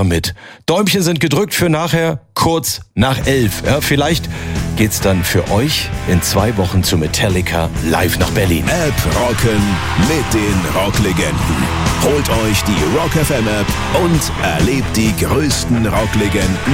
mit. Däumchen sind gedrückt für nachher kurz nach 11. Ja, vielleicht geht's dann für euch in 2 Wochen zu Metallica live nach Berlin. App rocken mit den Rocklegenden. Holt euch die Rock FM App und erlebt die größten Rocklegenden